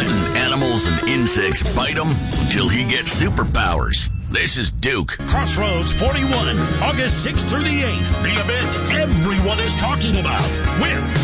letting animals and insects bite him until he gets superpowers. This is Duke. Crossroads 41, August 6th through the 8th. The event everyone is talking about with